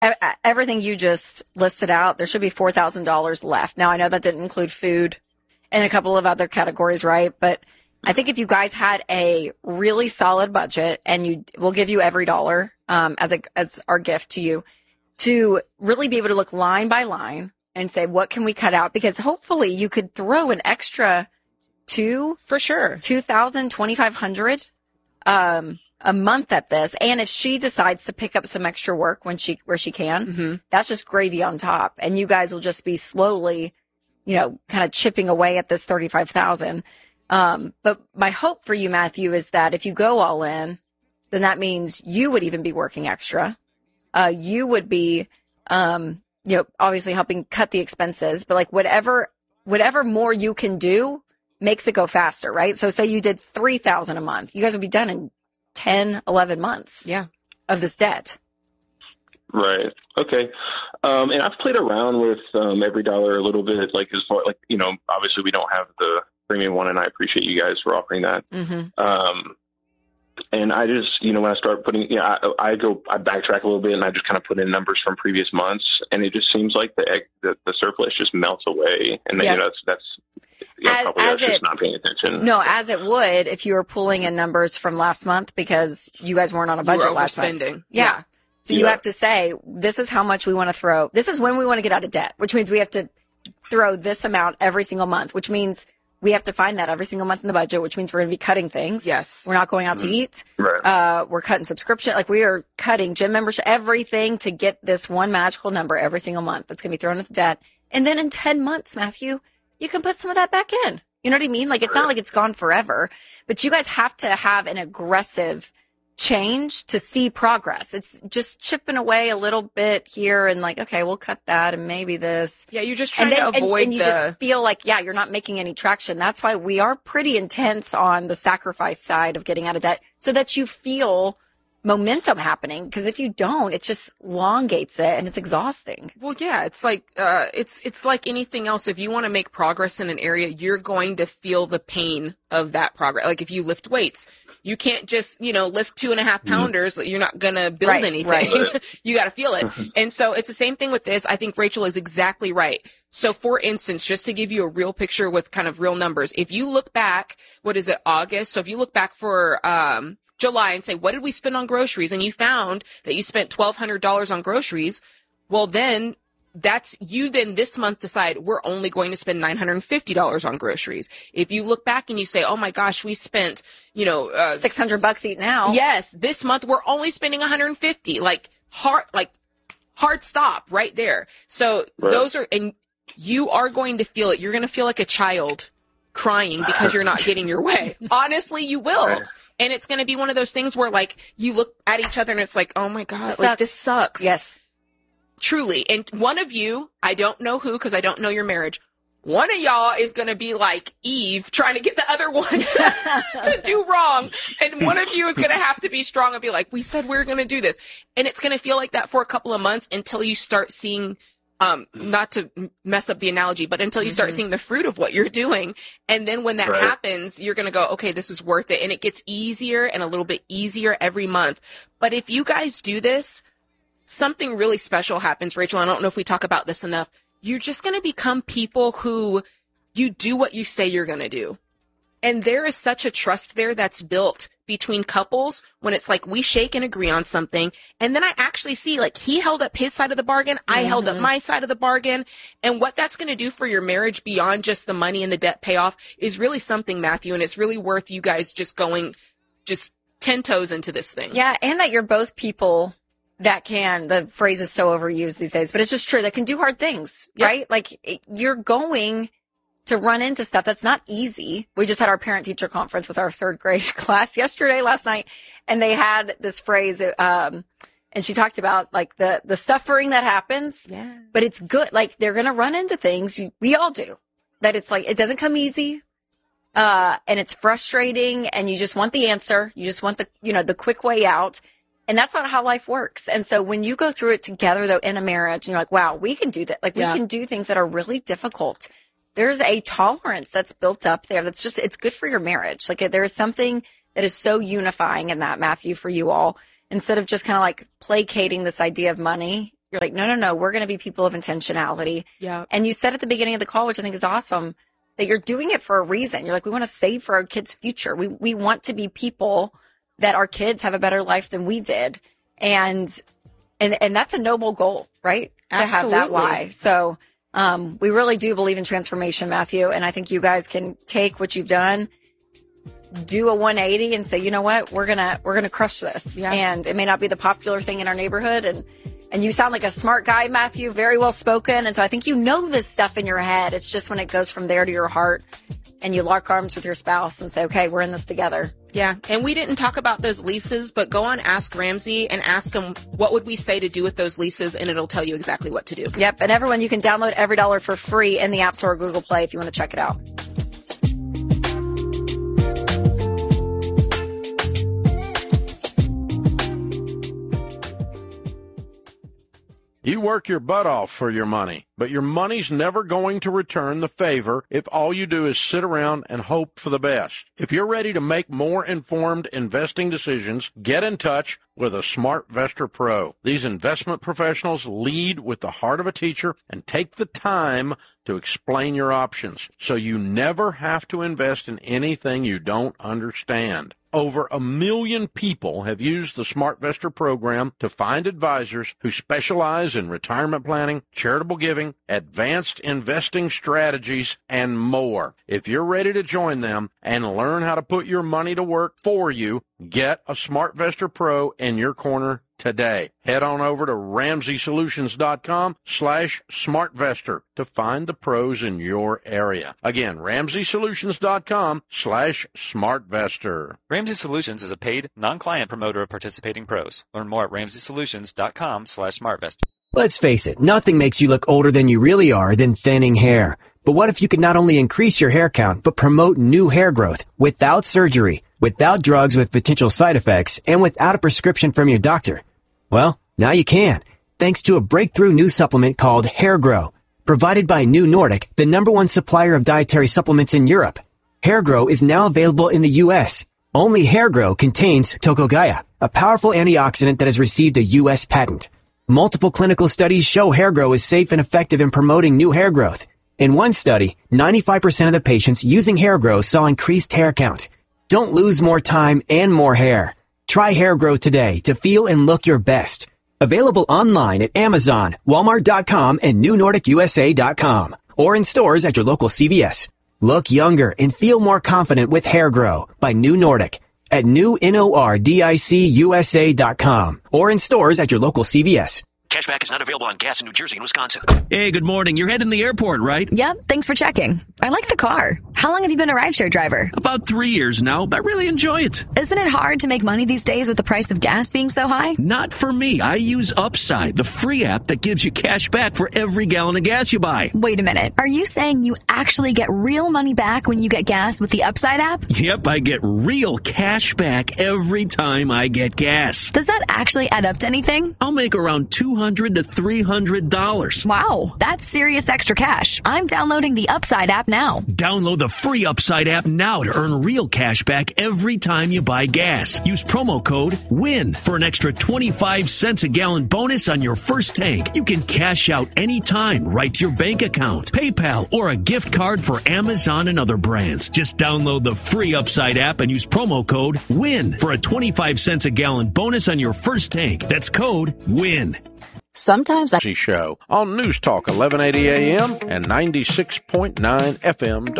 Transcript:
everything you just listed out, there should be $4,000 left. Now, I know that didn't include food and a couple of other categories, right? But I think if you guys had a really solid budget, and we'll give you every dollar as our gift to you, to really be able to look line by line and say, what can we cut out? Because hopefully you could throw an extra for sure, 2,000, 2,500 a month at this. And if she decides to pick up some extra work where she can, that's just gravy on top. And you guys will just be slowly, kind of chipping away at this 35,000. But my hope for you, Matthew, is that if you go all in, then that means you would even be working extra. You would be, obviously helping cut the expenses, but like whatever more you can do makes it go faster, right? So say you did 3,000 a month, you guys would be done in 10, 11 months of this debt. Right. Okay. And I've played around with every dollar a little bit, like as far obviously we don't have the premium one, and I appreciate you guys for offering that. And I just, when I start putting, I backtrack a little bit, and I just kind of put in numbers from previous months, and it just seems like the surplus just melts away, and that's probably us just not paying attention. No, as it would if you were pulling in numbers from last month because you guys weren't on a budget last month. Yeah. So you have to say, this is how much we want to throw. This is when we want to get out of debt, which means we have to throw this amount every single month, which means we have to find that every single month in the budget, which means we're going to be cutting things. Yes. We're not going out to eat. Right. We're cutting subscription. Like, we are cutting gym membership, everything to get this one magical number every single month that's going to be thrown into debt. And then in 10 months, Matthew, you can put some of that back in. You know what I mean? Like, it's not like it's gone forever, but you guys have to have an aggressive change to see progress. It's just chipping away a little bit here and like, okay, we'll cut that and maybe this. Yeah, you're just trying to avoid and you just feel like, you're not making any traction. That's why we are pretty intense on the sacrifice side of getting out of debt, so that you feel momentum happening. Because if you don't, it just elongates it and it's exhausting. Well, yeah, it's like it's like anything else. If you want to make progress in an area, you're going to feel the pain of that progress. Like if you lift weights, you can't just, lift 2.5 pounders. You're not going to build anything. Right. You got to feel it. And so it's the same thing with this. I think Rachel is exactly right. So for instance, just to give you a real picture with kind of real numbers, if you look back, August? So if you look back for, July and say, what did we spend on groceries? And you found that you spent $1,200 on groceries. Well, then that's you then this month decide we're only going to spend $950 on groceries. If you look back and you say, oh my gosh, we spent, $600 eating out. Yes. This month we're only spending $150. Hard stop right there. So those are, and you are going to feel it. You're going to feel like a child crying because you're not getting your way. Honestly, you will. Right. And it's going to be one of those things where, like, you look at each other and it's like, oh, my God, this sucks. Yes. Truly. And one of you, I don't know who because I don't know your marriage, one of y'all is going to be like Eve trying to get the other one to do wrong. And one of you is going to have to be strong and be like, we said we were going to do this. And it's going to feel like that for a couple of months until you start seeing not to mess up the analogy, but until you start seeing the fruit of what you're doing. And then when that happens, you're going to go, okay, this is worth it. And it gets easier and a little bit easier every month. But if you guys do this, something really special happens, Rachel. I don't know if we talk about this enough. You're just going to become people who you do what you say you're going to do. And there is such a trust there that's built between couples when it's like we shake and agree on something. And then I actually see like he held up his side of the bargain. I held up my side of the bargain. And what that's going to do for your marriage beyond just the money and the debt payoff is really something, Matthew. And it's really worth you guys just going 10 toes into this thing. Yeah. And that you're both people that the phrase is so overused these days, but it's just true. That can do hard things, right? Like you're going to run into stuff that's not easy. We just had our parent teacher conference with our third grade class last night, and they had this phrase, and she talked about like the suffering that happens, but it's good. Like they're going to run into things. We all do that. It's like, it doesn't come easy. And it's frustrating and you just want the answer. You just want the quick way out. And that's not how life works. And so when you go through it together though, in a marriage, and you're like, wow, we can do that. Like we can do things that are really difficult. There's a tolerance that's built up there. It's good for your marriage. Like there is something that is so unifying in that, Matthew, for you all, instead of just kind of like placating this idea of money. You're like, no, we're going to be people of intentionality. Yeah. And you said at the beginning of the call, which I think is awesome, that you're doing it for a reason. You're like, we want to save for our kids' future. We want to be people that our kids have a better life than we did. And that's a noble goal, right? Absolutely. To have that why. So, we really do believe in transformation, Matthew. And I think you guys can take what you've done, do a 180 and say, you know what, we're gonna crush this. Yeah. And it may not be the popular thing in our neighborhood. And you sound like a smart guy, Matthew, very well spoken. And so I think you know this stuff in your head. It's just when it goes from there to your heart and you lock arms with your spouse and say, okay, we're in this together. Yeah. And we didn't talk about those leases, but go on Ask Ramsey and ask him, what would we say to do with those leases? And it'll tell you exactly what to do. Yep. And everyone, you can download EveryDollar for free in the App Store or Google Play if you want to check it out. You work your butt off for your money, but your money's never going to return the favor if all you do is sit around and hope for the best. If you're ready to make more informed investing decisions, get in touch with a SmartVestor Pro. These investment professionals lead with the heart of a teacher and take the time to explain your options, so you never have to invest in anything you don't understand. Over 1 million people have used the SmartVestor program to find advisors who specialize in retirement planning, charitable giving, advanced investing strategies, and more. If you're ready to join them and learn how to put your money to work for you, get a SmartVestor Pro in your corner today. Head on over to RamseySolutions.com/SmartVestor to find the pros in your area. Again, RamseySolutions.com/SmartVestor. Ramsey Solutions is a paid, non-client promoter of participating pros. Learn more at RamseySolutions.com/SmartVestor. Let's face it, nothing makes you look older than you really are than thinning hair. But what if you could not only increase your hair count, but promote new hair growth without surgery, without drugs with potential side effects, and without a prescription from your doctor? Well, now you can, thanks to a breakthrough new supplement called Hair Grow, provided by New Nordic, the #1 supplier of dietary supplements in Europe. Hair Grow is now available in the U.S. Only Hair Grow contains Tocogaya, a powerful antioxidant that has received a U.S. patent. Multiple clinical studies show Hair Grow is safe and effective in promoting new hair growth. In one study, 95% of the patients using Hair Grow saw increased hair count. Don't lose more time and more hair. Try Hair Grow today to feel and look your best. Available online at Amazon, Walmart.com, and NewNordicUSA.com, or in stores at your local CVS. Look younger and feel more confident with Hair Grow by New Nordic at NewNordicUSA.com, or in stores at your local CVS. Cashback is not available on gas in New Jersey and Wisconsin. Hey, good morning. You're heading to the airport, right? Yep, thanks for checking. I like the car. How long have you been a rideshare driver? About 3 years now, but I really enjoy it. Isn't it hard to make money these days with the price of gas being so high? Not for me. I use Upside, the free app that gives you cash back for every gallon of gas you buy. Wait a minute. Are you saying you actually get real money back when you get gas with the Upside app? Yep, I get real cash back every time I get gas. Does that actually add up to anything? I'll make around $200 to $300. Wow, that's serious extra cash. I'm downloading the Upside app now. Download the free Upside app now to earn real cash back every time you buy gas. Use promo code WIN for an extra 25 cents a gallon bonus on your first tank. You can cash out anytime right to your bank account, PayPal, or a gift card for Amazon and other brands. Just download the free Upside app and use promo code WIN for a 25 cents a gallon bonus on your first tank. That's code WIN. Sometimes show on News Talk 1180 AM and 96.9 FM.